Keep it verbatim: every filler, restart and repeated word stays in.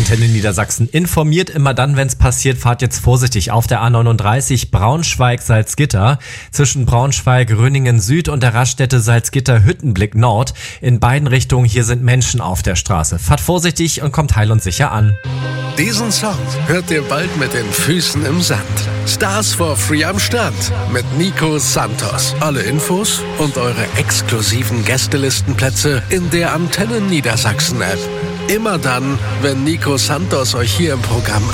Antenne Niedersachsen informiert. Immer dann, wenn es passiert, fahrt jetzt vorsichtig auf der A neununddreißig Braunschweig-Salzgitter zwischen Braunschweig-Röningen Süd und der Raststätte Salzgitter-Hüttenblick Nord. In beiden Richtungen hier sind Menschen auf der Straße. Fahrt vorsichtig und kommt heil und sicher an. Diesen Song hört ihr bald mit den Füßen im Sand. Stars for Free am Start mit Nico Santos. Alle Infos und eure exklusiven Gästelistenplätze in der Antenne Niedersachsen App. Immer dann, wenn Nico Santos euch hier im Programm